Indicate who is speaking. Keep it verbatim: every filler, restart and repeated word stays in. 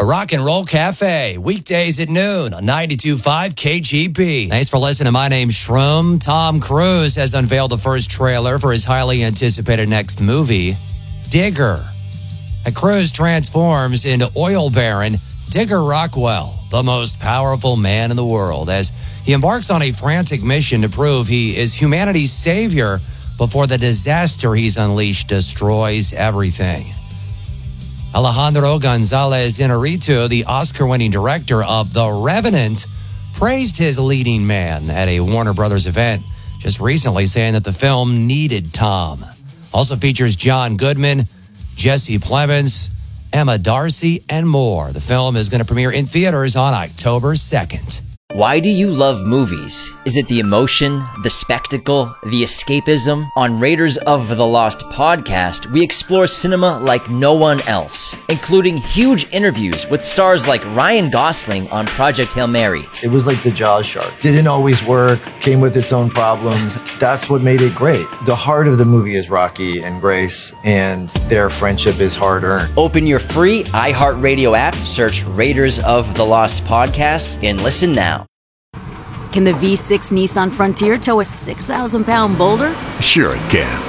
Speaker 1: Rock and Roll Cafe, weekdays at noon on ninety-two point five K G B. Thanks for listening. My name's Shroom. Tom Cruise has unveiled the first trailer for his highly anticipated next movie, Digger. And Cruise transforms into oil baron Digger Rockwell, the most powerful man in the world, as he embarks on a frantic mission to prove he is humanity's savior before the disaster he's unleashed destroys everything. Alejandro Gonzalez Inarritu, the Oscar-winning director of The Revenant, praised his leading man at a Warner Brothers event just recently, saying that the film needed Tom. Also features John Goodman, Jesse Plemons, Emma Darcy, and more. The film is going to premiere in theaters on October second.
Speaker 2: Why do you love movies? Is it the emotion, the spectacle, the escapism? On Raiders of the Lost podcast, we explore cinema like no one else, including huge interviews with stars like Ryan Gosling on Project Hail Mary.
Speaker 3: It was like the Jaws shark. Didn't always work, came with its own problems. That's what made it great. The heart of the movie is Rocky and Grace, and their friendship is hard-earned.
Speaker 2: Open your free iHeartRadio app, search Raiders of the Lost podcast, and listen now.
Speaker 4: Can the V six Nissan Frontier tow a six thousand pound boulder?
Speaker 5: Sure it can.